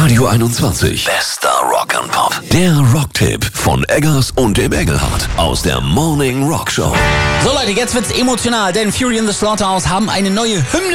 Radio 21. Bester Rock and Pop. Der Rocktipp von Eggers und dem Engelhardt aus der Morning Rock Show. So Leute, jetzt wird's emotional, denn Fury in the Slaughterhouse haben eine neue Hymne